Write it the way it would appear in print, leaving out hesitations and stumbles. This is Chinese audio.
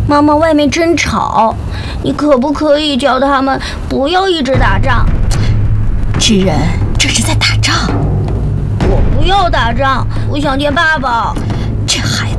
妈妈，外面真吵，你可不可以叫他们不要一直打仗？ 知人，这是在打仗。 我不要打仗，我想见爸爸。 这孩